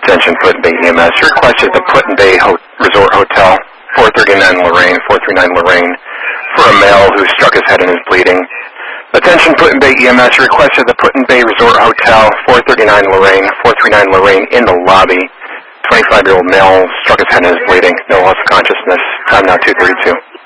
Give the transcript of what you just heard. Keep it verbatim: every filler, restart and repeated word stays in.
Attention, Put-in-Bay E M S. Request at the Put-in-Bay Ho- Resort Hotel, four thirty-nine Lorraine, four three nine Lorraine, for a male who struck his head and is bleeding. Attention, Put-in-Bay E M S. Request at the Put-in-Bay Resort Hotel, four thirty-nine Lorraine, four three nine Lorraine, in the lobby. twenty-five-year-old male struck his head and is bleeding. No loss of consciousness. Time now two thirty-two.